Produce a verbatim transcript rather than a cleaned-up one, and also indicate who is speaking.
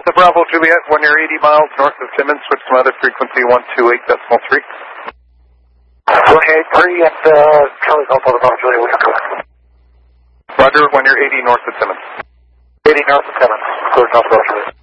Speaker 1: Delta Bravo Juliet, when you're eighty miles north of Timmins, switch to other frequency one two eight decimal three.
Speaker 2: Go ahead, three at uh, Charlie Delta Bravo Juliet, we go.
Speaker 1: Roger, when you're eighty north of Timmins.
Speaker 2: eighty north of Timmins, go to Delta Bravo Juliet.